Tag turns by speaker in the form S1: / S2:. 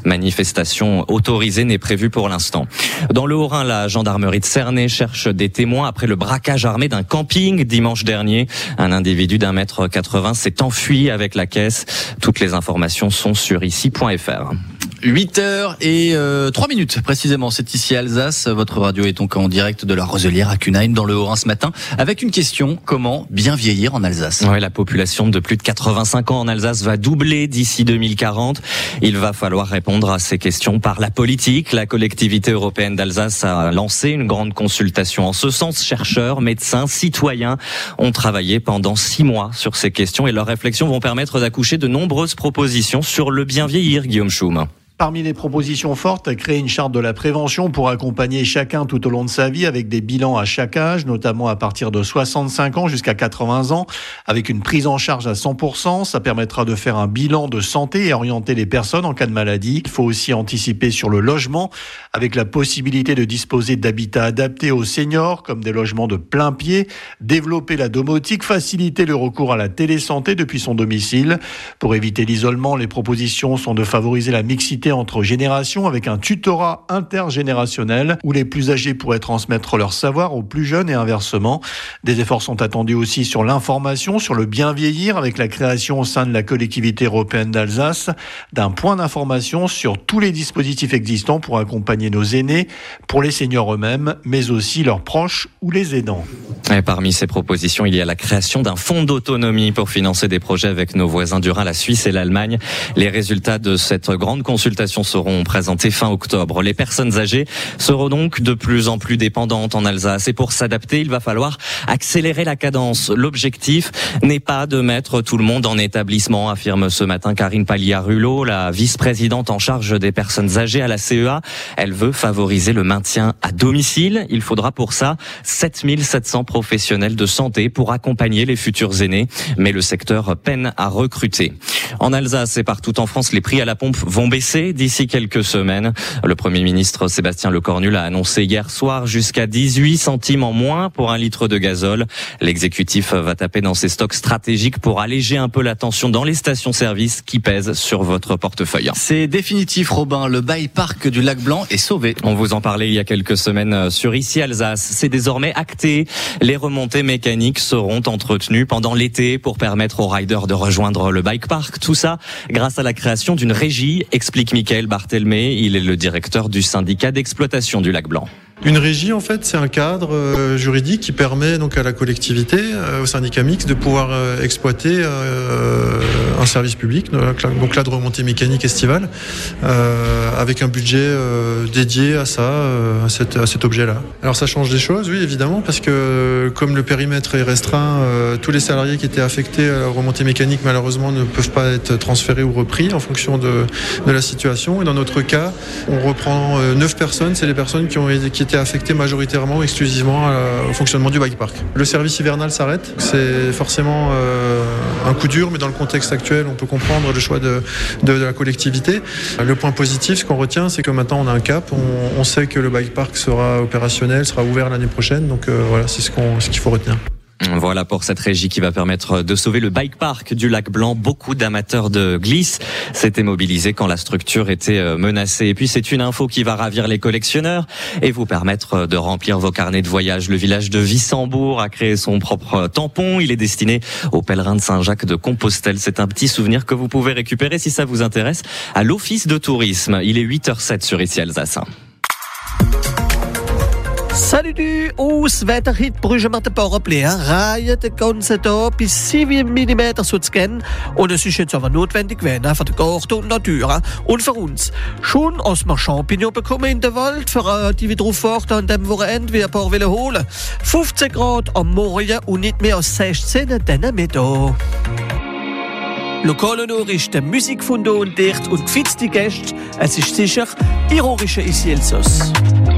S1: Manifestation autorisée n'est prévue pour l'instant. Dans le Haut-Rhin, la gendarmerie de Cernay cherche des témoins après le braquage armé d'un camping dimanche dernier. Un individu d'1,80 m s'est enfui avec la caisse. Toutes les informations sont sur ici.fr.
S2: 8h03 précisément, c'est ici Alsace. Votre radio est donc en direct de la Roselière à Cunheim dans le Haut-Rhin ce matin avec une question: comment bien vieillir en Alsace?
S1: Oui, la population de plus de 85 ans en Alsace va doubler d'ici 2040. Il va falloir répondre à ces questions par la politique. La collectivité européenne d'Alsace a lancé une grande consultation en ce sens. Chercheurs, médecins, citoyens ont travaillé pendant 6 mois sur ces questions et leurs réflexions vont permettre d'accoucher de nombreuses propositions sur le bien vieillir, Guillaume Schum.
S3: Parmi les propositions fortes, créer une charte de la prévention pour accompagner chacun tout au long de sa vie avec des bilans à chaque âge, notamment à partir de 65 ans jusqu'à 80 ans, avec une prise en charge à 100%. Ça permettra de faire un bilan de santé et orienter les personnes en cas de maladie. Il faut aussi anticiper sur le logement, avec la possibilité de disposer d'habitats adaptés aux seniors, comme des logements de plein pied, développer la domotique, faciliter le recours à la télésanté depuis son domicile. Pour éviter l'isolement, les propositions sont de favoriser la mixité entre générations avec un tutorat intergénérationnel où les plus âgés pourraient transmettre leur savoir aux plus jeunes et inversement. Des efforts sont attendus aussi sur l'information, sur le bien vieillir avec la création au sein de la collectivité européenne d'Alsace d'un point d'information sur tous les dispositifs existants pour accompagner nos aînés, pour les seniors eux-mêmes, mais aussi leurs proches ou les aidants.
S1: Et parmi ces propositions, il y a la création d'un fonds d'autonomie pour financer des projets avec nos voisins du Rhin, la Suisse et l'Allemagne. Les résultats de cette grande consultation seront présentés fin octobre. Les personnes âgées seront donc de plus en plus dépendantes en Alsace et pour s'adapter, il va falloir accélérer la cadence. L'objectif n'est pas de mettre tout le monde en établissement, affirme ce matin Karine Palliat-Rulot, la vice-présidente en charge des personnes âgées à la CEA. Elle veut favoriser le maintien à domicile. Il faudra pour ça 7700 professionnels de santé pour accompagner les futurs aînés, mais le secteur peine à recruter. En Alsace et partout en France, les prix à la pompe vont baisser d'ici quelques semaines. Le Premier ministre Sébastien Lecornu l'a annoncé hier soir, jusqu'à 18 centimes en moins pour 1 litre de gazole. L'exécutif va taper dans ses stocks stratégiques pour alléger un peu la tension dans les stations-service qui pèsent sur votre portefeuille.
S2: C'est définitif, Robin, le bike park du Lac Blanc est sauvé.
S1: On vous en parlait il y a quelques semaines sur Ici Alsace. C'est désormais acté. Les remontées mécaniques seront entretenues pendant l'été pour permettre aux riders de rejoindre le bike park. Tout ça grâce à la création d'une régie, explique Michael Barthelmé. Il est le directeur du syndicat d'exploitation du Lac Blanc.
S4: Une régie, en fait, c'est un cadre juridique qui permet donc à la collectivité, au syndicat mixte, de pouvoir exploiter un service public, donc là de remontée mécanique estivale, avec un budget dédié à ça, à cet objet-là. Alors ça change des choses, oui, évidemment, parce que comme le périmètre est restreint, tous les salariés qui étaient affectés à la remontée mécanique, malheureusement, ne peuvent pas être transférés ou repris en fonction de la situation. Et dans notre cas, on reprend 9 personnes, c'est les personnes qui étaient affecté majoritairement ou exclusivement au fonctionnement du bike park. Le service hivernal s'arrête, c'est forcément un coup dur, mais dans le contexte actuel, on peut comprendre le choix de la collectivité. Le point positif, ce qu'on retient, c'est que maintenant on a un cap, on sait que le bike park sera opérationnel, sera ouvert l'année prochaine, donc voilà, c'est ce qu'il faut retenir.
S1: Voilà pour cette régie qui va permettre de sauver le bike park du Lac Blanc. Beaucoup d'amateurs de glisse s'étaient mobilisés quand la structure était menacée. Et puis c'est une info qui va ravir les collectionneurs et vous permettre de remplir vos carnets de voyage. Le village de Wissembourg a créé son propre tampon. Il est destiné aux pèlerins de Saint-Jacques de Compostelle. C'est un petit souvenir que vous pouvez récupérer si ça vous intéresse à l'Office de tourisme. Il est 8h07 sur Ici Alsace.
S5: Salut du Wetter hit Brugge met een paar opleggen. Raaien de kansen op bis 7 mm zu scannen. Und es ist jetzt aber notwendig werden für die Garten und Natur. Und für uns. Schon als wir Champignon bekommen in der Wald, für die wir drauf warten an dem Wochenende, wie ein paar wollen holen. 15 Grad am Morgen und nicht mehr als 16 dann Mittag. Lokale Nachrichten, Musik von da und dicht und gefitzte Gäste. Es ist sicher ironische Ici Alsace.